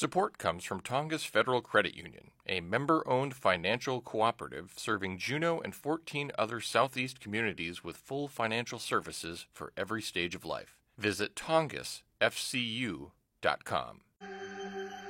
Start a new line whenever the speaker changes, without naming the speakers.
Support comes from Tongass Federal Credit Union, a member-owned financial cooperative serving Juneau and 14 other Southeast communities with full financial services for every stage of life. Visit tongassfcu.com.